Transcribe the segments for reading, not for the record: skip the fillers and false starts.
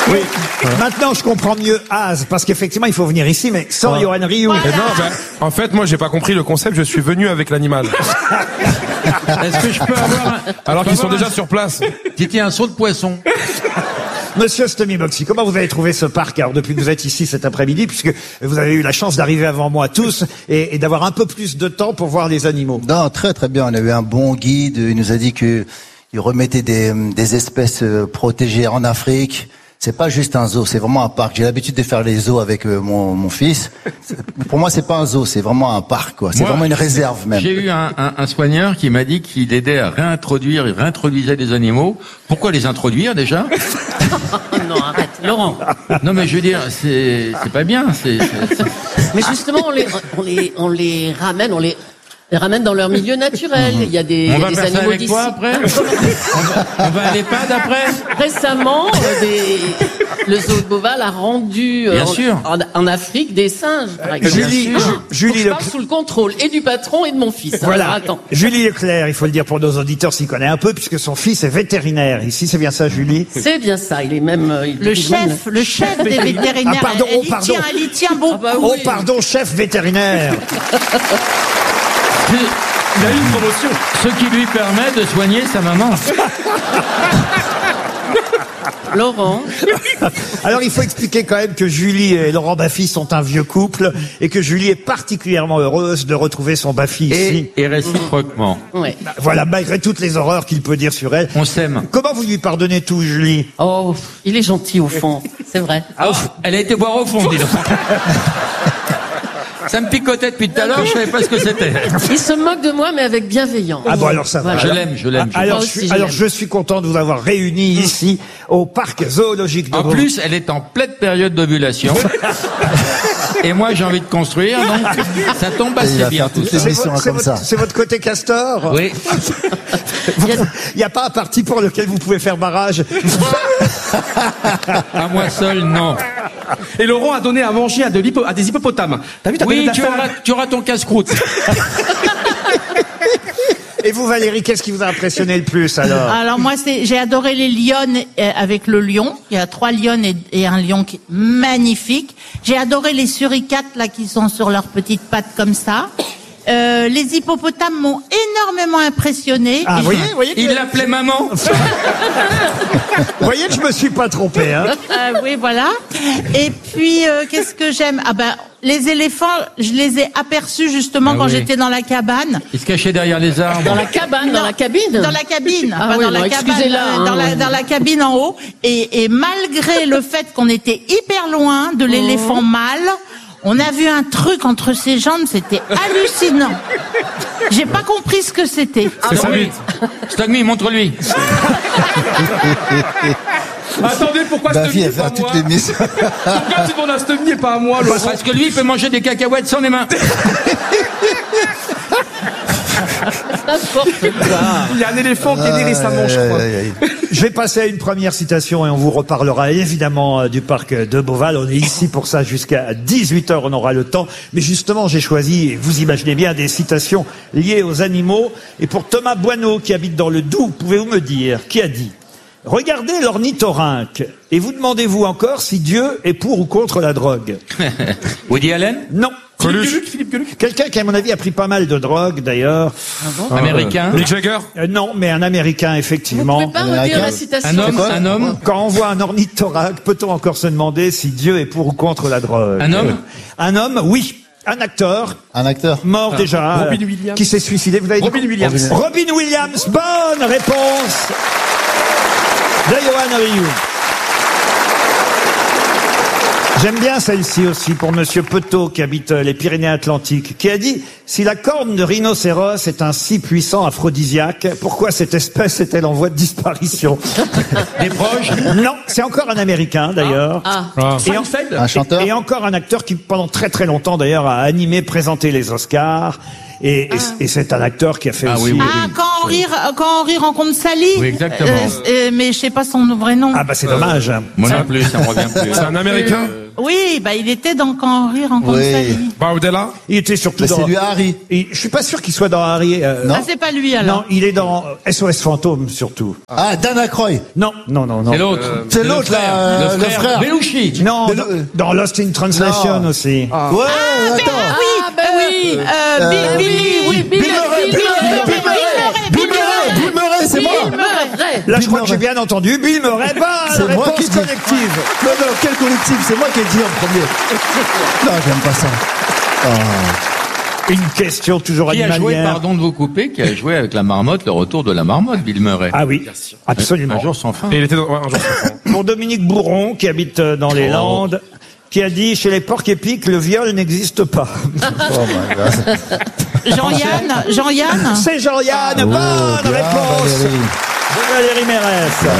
Oui. Maintenant, je comprends mieux Az, parce qu'effectivement, il faut venir ici, mais sans Johan Rioux. Et non, en fait, moi, j'ai pas compris le concept. Je suis venu avec l'animal. Est-ce que je peux avoir Alors qu'ils sont déjà sur place. C'était un saut de poisson. Monsieur Stomy-Boxy, comment vous avez trouvé ce parc, alors, depuis que vous êtes ici cet après-midi, puisque vous avez eu la chance d'arriver avant moi tous et d'avoir un peu plus de temps pour voir les animaux? Non, très très bien. On a eu un bon guide. Il nous a dit que il remettait des espèces protégées en Afrique. C'est pas juste un zoo, c'est vraiment un parc. J'ai l'habitude de faire les zoos avec mon fils. Pour moi, c'est pas un zoo, c'est vraiment un parc, quoi. C'est vraiment une réserve, même. J'ai eu un soigneur qui m'a dit qu'il aidait à réintroduire, il réintroduisait des animaux. Pourquoi les introduire, déjà? Non, arrête, Laurent. Non, mais je veux dire, c'est pas bien, Mais justement, on les ramène dans leur milieu naturel. Il y a des, On va des faire ça animaux avec d'ici. toi après on va à l'EHPAD après. Récemment, le zoo de Beauval a rendu Bien sûr. en Afrique des singes, par exemple. Julie Je parle sous le contrôle et du patron et de mon fils. Voilà. Alors, attends. Julie Leclerc, il faut le dire pour nos auditeurs s'y connaît un peu, puisque son fils est vétérinaire. Ici, c'est bien ça, Julie? C'est bien ça. Il est même Le chef des vétérinaires. Ah, pardon, Elle y tient beaucoup. bah Oh, oui. pardon, chef vétérinaire. Il a eu une promotion. Ce qui lui permet de soigner sa maman. Laurent. Alors, il faut expliquer quand même que Julie et Laurent Baffy sont un vieux couple et que Julie est particulièrement heureuse de retrouver son Baffy ici. Et réciproquement. Ouais. Voilà, malgré toutes les horreurs qu'il peut dire sur elle. On s'aime. Comment vous lui pardonnez tout, Julie? Oh, il est gentil au fond. C'est vrai. Ah, elle a été boire au fond, dis donc. Ça me picotait depuis tout à l'heure, je savais pas ce que c'était. Il se moque de moi, mais avec bienveillance. Ah bon, alors ça va. Voilà. Je l'aime. Alors, Moi aussi, je l'aime. je suis content de vous avoir réunis ici au parc zoologique de En Beauval. plus, elle est en pleine période d'ovulation. Et moi, j'ai envie de construire, donc ça tombe Et il assez va bien faire tout toutes ça. les émissions C'est comme ça. c'est votre côté castor? Oui. Il n'y a pas un parti pour lequel vous pouvez faire barrage? À moi seul, non. Et Laurent a donné à manger à des hippopotames. T'as vu, t'as donné de Oui, la tu farine. auras ton casse-croûte. Et vous, Valérie, qu'est-ce qui vous a impressionné le plus, alors? Alors moi, j'ai adoré les lionnes avec le lion. Il y a 3 lionnes et un lion qui est magnifique. J'ai adoré les suricates là qui sont sur leurs petites pattes comme ça. Les hippopotames m'ont énormément impressionné. Ah, Et vous voyez que, Il l'appelait maman. vous voyez que je me suis pas trompé, hein? oui, voilà. Et puis, qu'est-ce que j'aime? Ah ben, les éléphants, je les ai aperçus justement quand oui. j'étais dans la cabane. Il se cachait derrière les arbres. Dans la cabane, dans la cabine. Dans la cabine, Ah pas oui, dans la non, cabane, excusez-la, hein. dans la cabine en haut. Et malgré le fait qu'on était hyper loin de l'éléphant mâle, on a vu un truc entre ses jambes, c'était hallucinant. J'ai pas compris ce que c'était. C'est sa bite. Stogmy, montre-lui. Attendez, pourquoi Ma Stevie fille, et elle pas fait toutes moi? les missions. Pourquoi tu demandes à Stevie et pas à moi, Laurent? Parce que lui, il peut manger des cacahuètes sans les mains. N'importe quoi. Il y a un éléphant qui est né récemment, je crois. Je vais passer à une première citation et on vous reparlera évidemment du parc de Beauval. On est ici pour ça jusqu'à 18h, on aura le temps. Mais justement, j'ai choisi, vous imaginez bien, des citations liées aux animaux. Et pour Thomas Boineau, qui habite dans le Doubs, pouvez-vous me dire qui a dit: regardez l'ornithorynque et vous demandez-vous encore si Dieu est pour ou contre la drogue? Woody Allen? Non. Philippe Gueluc. Quelqu'un qui, à mon avis, a pris pas mal de drogue, d'ailleurs. Américain? Mick Jagger. Non, mais un Américain, Vous effectivement. pouvez pas redire la citation? Un homme? Quand on voit un ornithorynque, peut-on encore se demander si Dieu est pour ou contre la drogue? Un homme? Un homme, oui. Un acteur, Un acteur. mort déjà, Robin Williams. qui s'est suicidé. Vous avez dit Robin quoi? Williams. Robin Williams, bonne réponse de Johan Rioux. J'aime bien celle-ci aussi pour Monsieur Petot qui habite les Pyrénées-Atlantiques, qui a dit: si la corne de rhinocéros est un si puissant aphrodisiaque, pourquoi cette espèce est-elle en voie de disparition? Des proches? Non, c'est encore un Américain d'ailleurs. Et, Un chanteur. et encore un acteur qui pendant très très longtemps d'ailleurs a animé, présenté les Oscars. Et c'est un acteur qui a fait aussi... oui. Quand Henri rencontre Sally. Oui, exactement. Mais je sais pas son vrai nom. Ah bah c'est dommage. Moi non plus, ça me revient plus. C'est un Américain. Oui, bah il était dans Quand Henri rencontre Oui. Sally. Baudela. Il était surtout Mais dans... c'est lui Harry. Et je suis pas sûr qu'il soit dans Harry. Non. Ah, c'est pas lui alors. Non, il est dans SOS Fantôme surtout. Ah, Dan Aykroyd. Non. C'est l'autre. C'est l'autre, là, le frère. Belushi. Non, Mais dans Lost in Translation Non. aussi. Ouais, Ah, attends. oui. Billy Murray, c'est moi. Là, je crois Bill que j'ai bien entendu. Bill Murray, C'est moi réponse qui dis. collective. Non, quel collectif? C'est moi qui ai dit en premier. Non, j'aime pas ça. Une question toujours Qui a joué, animalière. pardon de vous couper, qui a joué avec la marmotte, le retour de la marmotte, Bill Murray. Ah oui, absolument. Un jour sans fin. Et il était dans un jour sans fin. Pour Dominique Bourron, qui habite dans les Landes, qui a dit, chez les porcs-épics, le viol n'existe pas. Oh my God. Jean-Yann. C'est Jean-Yann, bonne bien, réponse Valérie. de Valérie Mérès.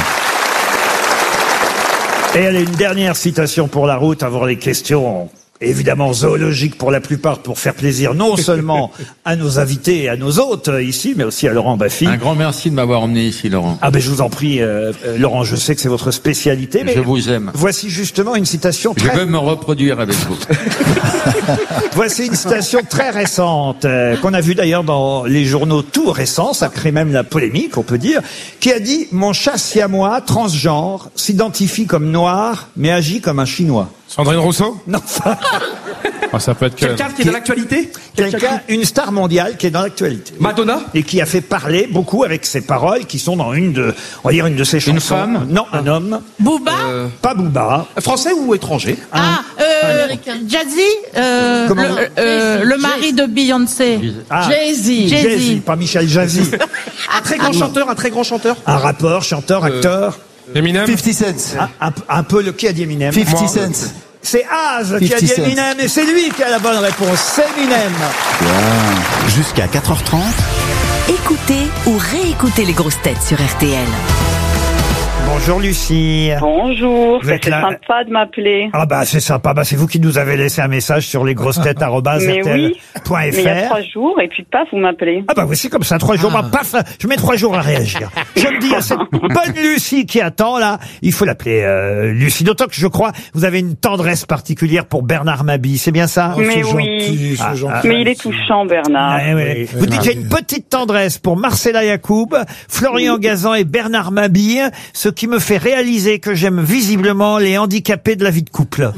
Et elle a une dernière citation pour la route avant les questions, évidemment zoologiques pour la plupart, pour faire plaisir non seulement à nos invités et à nos hôtes ici, mais aussi à Laurent Baffy. Un grand merci de m'avoir emmené ici, Laurent. Ah ben je vous en prie, Laurent, je sais que c'est votre spécialité, mais Je vous aime. voici justement une citation Je veux me reproduire avec vous. Voici une citation très récente, qu'on a vue d'ailleurs dans les journaux tout récents, ça crée même la polémique, on peut dire, qui a dit « Mon chat siamois, transgenre, s'identifie comme noir, mais agit comme un chinois. Sandrine Rousseau. » Non, Ah, ça peut être Quelqu'un qui est dans l'actualité. quelqu'un, une star mondiale qui est dans l'actualité. Madonna. Et qui a fait parler beaucoup avec ses paroles, qui sont dans une de ses chansons. Une femme. Non, un homme. Booba. Pas Booba. Français ou étranger? Jazzy. Comment Le mari de Beyoncé. Ah, Jay-Z. Jay-Z, pas Michel Jazzy. Un très grand chanteur, un très grand chanteur. Un rappeur, chanteur, acteur. Eminem. 50 Cent. Un peu le qui a dit Eminem. 50 Moi, Cent. C'est Az qui a 50 dit Cent. Eminem et c'est lui qui a la bonne réponse. C'est Eminem. Jusqu'à 4h30. Écoutez ou réécoutez les grosses têtes sur RTL. Bonjour Lucie. Bonjour, Vous êtes c'est là. sympa de m'appeler. Ah bah c'est sympa, bah c'est vous qui nous avez laissé un message sur lesgrossetêtes@rtl.fr. Mais oui, mais il y a 3 jours, et puis paf, vous m'appelez. Ah bah oui, c'est comme ça, 3 jours, bah, paf, je mets 3 jours à réagir. Je me dis à cette bonne Lucie qui attend là, il faut l'appeler Lucie, d'autant que je crois vous avez une tendresse particulière pour Bernard Mabille, c'est bien ça? Mais oui, mais il est touchant, Bernard. Ah, ouais. Vous dites j'ai une petite tendresse pour Marcella Yacoub, Florian Gazan et Bernard Mabille, ce qui me fait réaliser que j'aime visiblement les handicapés de la vie de couple.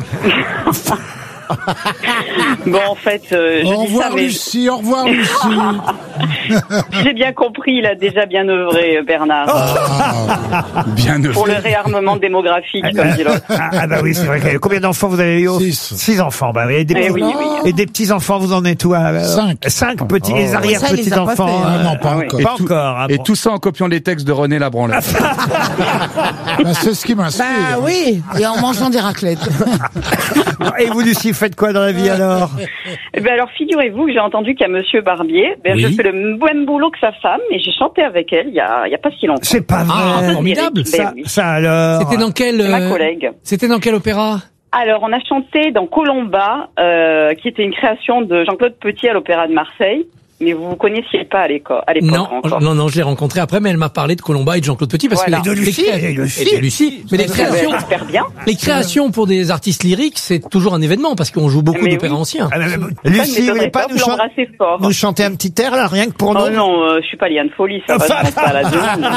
Bon, en fait, je dis ça, mais Lucie, au revoir Lucie. j'ai bien compris, il a déjà bien œuvré, Bernard. Bien Pour le réarmement démographique, comme dit l'autre. Ah bah oui, c'est vrai. Combien d'enfants vous avez eu? 6. Enfants, bah oui. Et des Eh petits, oui, oui. et des petits enfants, vous en êtes où? 5 petits, les arrière Ça, il les petits a pas enfants. fait, Ah non, pas oui. encore. Pas encore. hein, Et bon. tout ça en copiant les textes de René Labranle. Bah, c'est ce qui m'inspire. Bah oui, et en mangeant des raclettes. Et vous, Lucie, faites quoi dans la vie alors? Eh ben alors, figurez-vous que j'ai entendu qu'à Monsieur Barbier, Oui. je fais le même boulot que sa femme, et j'ai chanté avec elle il y a pas si longtemps. C'est pas vrai. formidable. Ça, Oui. ça alors. C'était dans quel C'est ma collègue. C'était dans quel opéra? Alors, on a chanté dans Colomba, qui était une création de Jean-Claude Petit à l'Opéra de Marseille. Mais vous connaissiez pas à l'époque Non, encore. non, je l'ai rencontré après, mais elle m'a parlé de Colomba et de Jean-Claude Petit parce Voilà. que Et de Lucie, et de Lucie. et de Lucie. Mais les créations, J'espère bien. les créations pour des artistes lyriques, c'est toujours un événement parce qu'on joue beaucoup Mais d'opéras oui. anciens. Ah, bah, Ça ne Lucie, vous m'étonnerait voulez pas vous l'embrassez fort. nous chanter un petit air là, rien que pour Oh nous? non, je suis pas Liane Folie, ça va, je monte pas à la demande.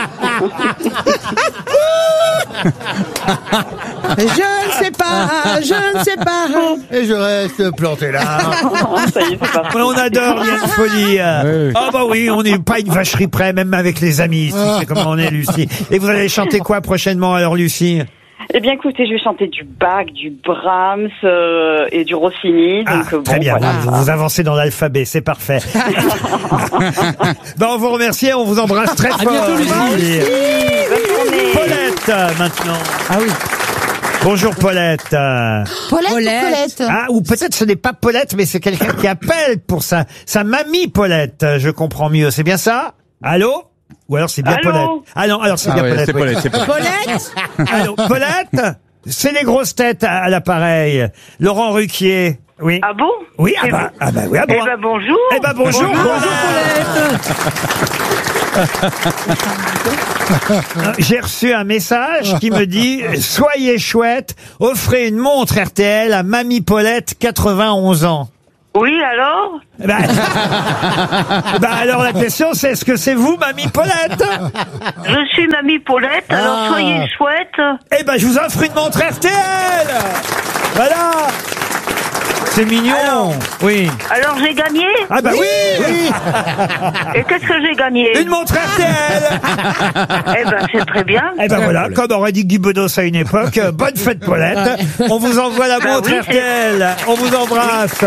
Je ne sais pas, je ne sais pas. Et je reste planté là. Ça y est, c'est parti. On adore Liane Folie. Ah bah oui, on n'est pas une vacherie près, même avec les amis. Ici, c'est comme on est, Lucie. Et vous allez chanter quoi prochainement alors, Lucie? Eh bien, écoutez, je vais chanter du Bach, du Brahms et du Rossini. Ah, Donc, très bon, bien, voilà. vous avancez dans l'alphabet, c'est parfait. Ben, on vous remercie, on vous embrasse très fort. bientôt, Lucie. Bonne journée. Paulette, maintenant. Ah oui. Bonjour Paulette. Paulette. Ah, ou peut-être ce n'est pas Paulette, mais c'est quelqu'un qui appelle pour sa mamie Paulette. Je comprends mieux, c'est bien ça? Allô? Ou alors c'est bien Allô? Paulette. Ah non, alors c'est bien Paulette. c'est oui. Paulette, c'est Paulette. Paulette. Allô, Paulette? C'est les grosses têtes à l'appareil. Laurent Ruquier. Oui. Ah bon? Oui, C'est oui, ah bon. Eh ben bonjour. Eh ben bonjour. J'ai reçu un message qui me dit « Soyez chouette, offrez une montre RTL à Mamie Paulette, 91 ans. » Oui, alors? Alors la question c'est, est-ce que c'est vous, Mamie Paulette? Je suis Mamie Paulette, alors soyez chouette. Eh ben, je vous offre une montre RTL. Voilà. C'est mignon. Oui. Alors j'ai gagné? Ah bah oui. Et qu'est-ce que j'ai gagné? Une montre RTL. Eh ben c'est très bien. Eh ben voilà, comme aurait dit Guy Bedos à une époque, bonne fête Paulette. On vous envoie la montre oui, RTL. On vous embrasse.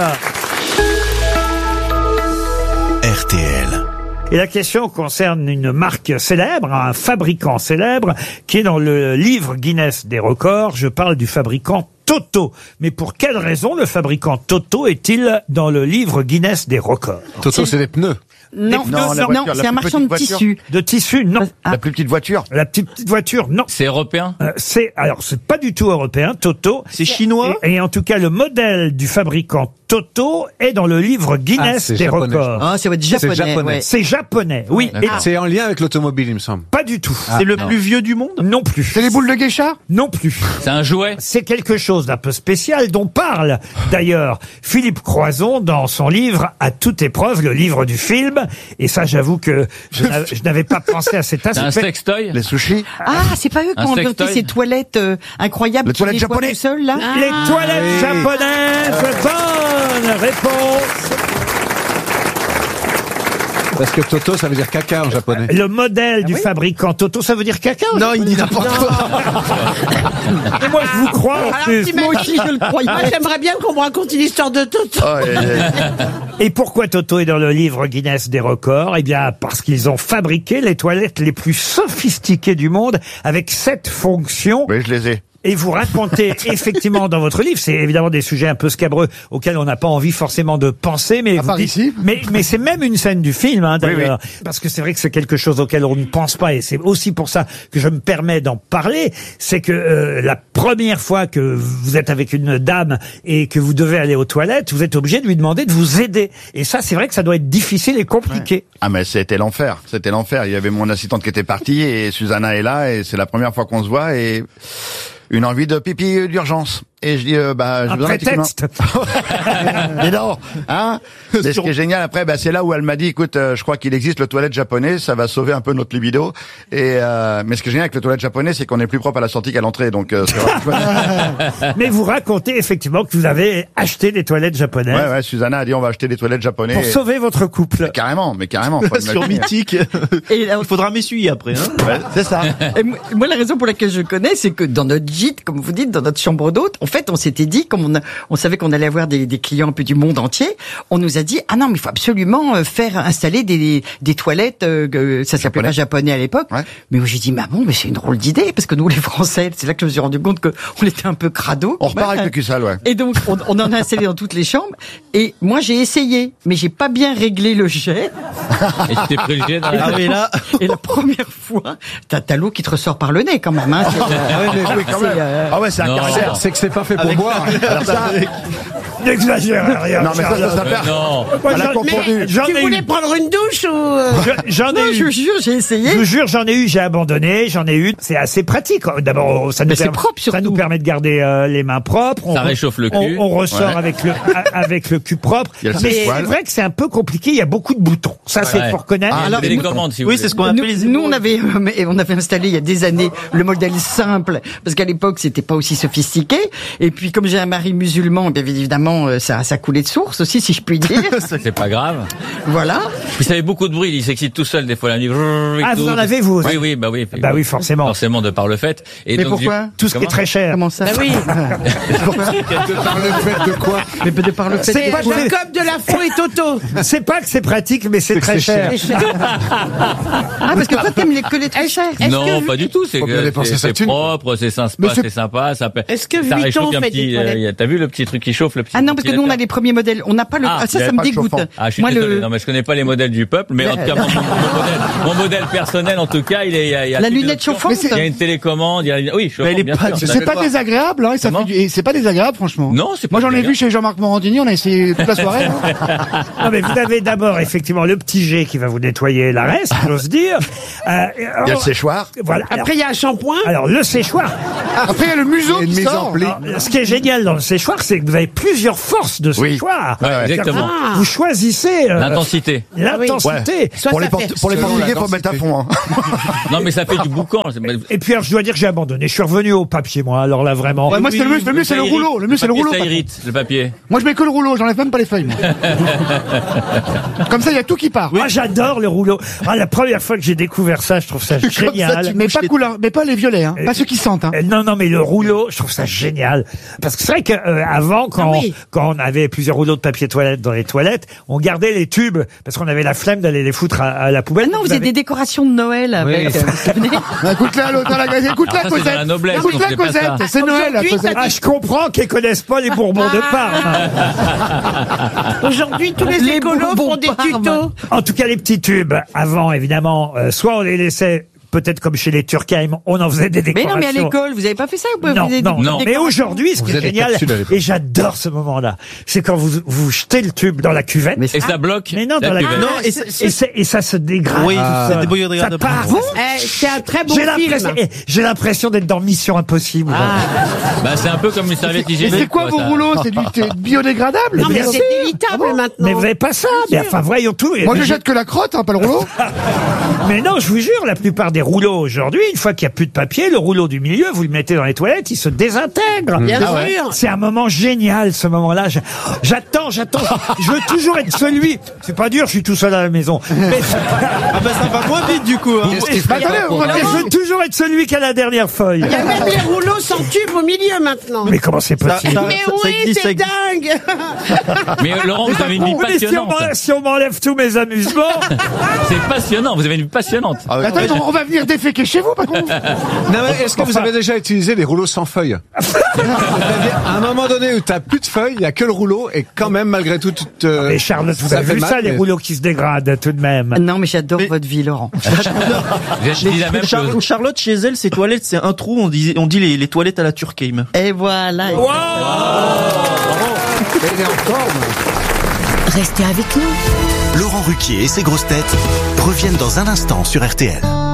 RTL. Et la question concerne une marque célèbre, un fabricant célèbre, qui est dans le livre Guinness des records. Je parle du fabricant Toto. Mais pour quelle raison le fabricant Toto est-il dans le livre Guinness des records? Toto, c'est des pneus. Non, Non, c'est un marchand de tissus. De tissus, non. La plus petite voiture. La petite voiture, non. C'est européen? C'est pas du tout européen, Toto. C'est chinois? Et en tout cas, le modèle du fabricant Toto est dans le livre Guinness des records. Ah, ça va être japonais. Ouais. C'est japonais, oui. Et C'est en lien avec l'automobile, il me semble. pas du tout. C'est le plus vieux du monde? Non plus. C'est les boules de geisha? Non plus. C'est un jouet? C'est quelque chose d'un peu spécial dont parle d'ailleurs Philippe Croizon dans son livre À toute épreuve, le livre du film. Et ça, j'avoue que je n'avais pas pensé à cet aspect. C'est un sextoy? Les sushis? Ah, c'est pas eux qui ont inventé ces toilettes incroyables. Les toilettes japonaises tout seul, là? Les toilettes japonaises. Bonne réponse. Parce que Toto, ça veut dire caca en japonais. Le modèle du fabricant Toto, ça veut dire caca? Non, il dit n'importe quoi. Et moi, je vous crois en plus. Moi aussi, je le croyais. Moi, j'aimerais bien qu'on me raconte une histoire de Toto. Et pourquoi Toto est dans le livre Guinness des records? Eh bien, parce qu'ils ont fabriqué les toilettes les plus sophistiquées du monde avec 7 fonctions. Oui, je les ai. Et vous racontez effectivement dans votre livre, c'est évidemment des sujets un peu scabreux auxquels on n'a pas envie forcément de penser, mais vous dites, ici. mais c'est même une scène du film, hein, d'ailleurs, parce que c'est vrai que c'est quelque chose auquel on ne pense pas, et c'est aussi pour ça que je me permets d'en parler. C'est que la première fois que vous êtes avec une dame et que vous devez aller aux toilettes, vous êtes obligé de lui demander de vous aider. Et ça, c'est vrai que ça doit être difficile et compliqué. Ouais. Ah mais c'était l'enfer, c'était l'enfer. Il y avait mon assistante qui était partie et Susanna est là et c'est la première fois qu'on se voit et une envie de pipi d'urgence. Et je dis, j'ai besoin d'un prétexte. Mais non, hein. Mais ce qui est génial après, c'est là où elle m'a dit, écoute, je crois qu'il existe le toilette japonais, ça va sauver un peu notre libido. Et mais ce qui est génial avec le toilette japonais, c'est qu'on est plus propre à la sortie qu'à l'entrée, donc c'est vraiment Mais vous racontez effectivement que vous avez acheté des toilettes japonaises. Ouais, Susanna a dit, on va acheter des toilettes japonais. Pour sauver votre couple. Mais carrément. Sur Mythique. Et il faudra m'essuyer après, hein. Ouais, c'est ça. Et moi, la raison pour laquelle je connais, c'est que dans notre gîte, comme vous dites, dans notre chambre d'hôte, en fait, on s'était dit, comme on savait qu'on allait avoir des clients un peu du monde entier, on nous a dit, ah non, mais il faut absolument installer des toilettes, ça s'appelait pas japonais à l'époque. Ouais. Mais moi, j'ai dit, mais c'est une drôle d'idée, parce que nous, les Français, c'est là que je me suis rendu compte qu'on était un peu crado. On repart avec le cul sale, ouais. Et donc, on en a installé dans toutes les chambres. Et moi, j'ai essayé, mais j'ai pas bien réglé le jet. Et tu t'es pris le jet dans la... Ah oui, là. Et la première fois, t'as l'eau qui te ressort par le nez, quand même, hein. Ah ouais, c'est un caractère. C'est que c'est pas fait pour boire. Alors ça, n'exagère rien. Non, mais ça perd. Non. Elle a confondu. Tu voulais prendre une douche ou... J'en ai eu. Je vous jure, j'ai essayé. Je vous jure, j'en ai eu, j'ai abandonné, j'en ai eu. C'est assez pratique. D'abord, ça nous permet de garder les mains propres. Ça réchauffe le cul. On ressort avec le cul propre. Mais c'est vrai que c'est un peu compliqué. Il y a beaucoup de boutons. Ça, c'est pour connaître. Alors, les commandes, si vous voulez. Oui, c'est ce qu'on appelle les Nous, on avait installé il y a des années le modèle simple, parce qu'à l'époque, c'était pas aussi sophistiqué. Et puis, comme j'ai un mari musulman, bien évidemment, ça coulait de source aussi, si je puis dire. C'est pas grave. Voilà. Puis ça avait beaucoup de bruit, il s'excite tout seul des fois la nuit. Ah, vous en avez, vous aussi? Oui. Bah oui, forcément. Forcément, de par le fait. Et mais donc, pourquoi? Tout ce qui est très cher. Comment ça? Bah oui. De par le fait de quoi? Mais de par le fait C'est Jacob de la Faux et Toto. C'est pas que c'est pratique, mais c'est très cher. Ah, parce que toi, t'aimes que les très chers. Non, pas du tout. C'est propre, c'est sympa, ça Est-ce que ça Vuitton réchauffe un fait petit. des toilettes? T'as vu le petit truc qui chauffe, le petit. Ah non, parce que nous, on a les premiers modèles. On n'a pas le. Ah, ça me dégoûte. Ah, je suis désolé. Non, mais je connais pas les modèles du peuple, mais en tout cas, mon modèle personnel, en tout cas, il y a la lunette chauffante. Il y a une télécommande, oui, chauffante, bien sûr. C'est pas désagréable, hein, c'est pas désagréable, franchement. Non, c'est pas. Moi, j'en ai vu chez Jean-Marc Morandini, on a essayé toute la soirée. Non, mais vous avez d'abord, effectivement, le petit jet qui va vous nettoyer la reste, j'ose dire. Il y a le séchoir. Voilà. Après, il y a un shampoing. Alors, le séchoir. Après, il y a le museau qui sort. Alors, ce qui est génial dans le séchoir, c'est que vous avez plusieurs forces de séchoir. Ouais, exactement. Vous choisissez l'intensité. L'intensité. Pour les portugais, faut mettre à fond. Hein. Non, mais ça fait du boucan. Et puis, alors, je dois dire que j'ai abandonné. Je suis revenu au papier, moi. Alors là, vraiment. Ouais, moi, c'est le mieux, c'est le rouleau. Le mieux, c'est le rouleau. Ça irrite, le papier. Moi, je mets que le rouleau. J'enlève même pas les feuilles, moi. Comme ça, il y a tout qui part. Moi, j'adore le rouleau. La première fois que j'ai découvert ça, je trouve ça génial. Mais pas couleur, mais pas les violets, hein. Pas ceux qui sentent, hein. Non, mais le rouleau, je trouve ça génial. Parce que c'est vrai qu'avant, quand on avait plusieurs rouleaux de papier toilette dans les toilettes, on gardait les tubes parce qu'on avait la flemme d'aller les foutre à la poubelle. Non, vous avez des décorations de Noël avec. Écoute-la, l'autre, écoute-la, Cosette. Écoute-la, Cosette. C'est Noël, Cosette. Ah, je comprends qu'elles connaissent pas les Bourbons de Parme. Aujourd'hui, tous les écolos font des tutos. En tout cas, les petits tubes, avant, évidemment, soit on les laissait peut-être comme chez les Turkheim, on en faisait des décorations. Mais non, mais à l'école, vous avez pas fait ça? Non. Mais aujourd'hui, ce qui est génial, et j'adore ce moment-là, c'est quand vous jetez le tube dans la cuvette. Et ça bloque. Mais non, dans la cuvette. Non, et ça se dégrade. Oui, c'est débrouillard. Ça part. C'est un très bon film. J'ai l'impression d'être dans Mission Impossible. C'est un peu comme une serviette hygiénique. Mais c'est quoi vos rouleaux? C'est biodégradable? Non, mais c'est évitable maintenant. Mais vous n'avez pas ça. Mais enfin, voyons tout. Moi, je jette que la crotte, pas le rouleau. Mais non, je vous jure, la plupart des rouleaux aujourd'hui, une fois qu'il n'y a plus de papier, le rouleau du milieu, vous le mettez dans les toilettes, il se désintègre. Bien sûr. C'est un moment génial, ce moment-là. J'attends. Je veux toujours être celui. C'est pas dur, je suis tout seul à la maison. Mais... ça va moins vite du coup. Hein. Je veux toujours être celui qui a la dernière feuille. Il y a même les rouleaux sans tube au milieu maintenant. Mais comment c'est possible? Mais oui, c'est dingue. Mais Laurent, vous avez une vie passionnante. Si on m'enlève tous mes amusements. C'est passionnant, vous avez une vie passionnante. Attends, on va venir déféquer chez vous, par contre. Non, mais est-ce que vous avez déjà utilisé les rouleaux sans feuilles? C'est-à-dire, à un moment donné où t'as plus de feuilles, il y a que le rouleau, et quand même, malgré tout, Mais Charlotte, vous avez vu ça, les rouleaux qui se dégradent, tout de même. Non, mais j'adore votre vie, Laurent. Je dis la même chose. Charlotte, chez elle, ses toilettes, c'est un trou, on dit les toilettes à la Turkheim. Et voilà. Elle est en forme. Restez avec nous. Laurent Ruquier et ses grosses têtes reviennent dans un instant sur RTL.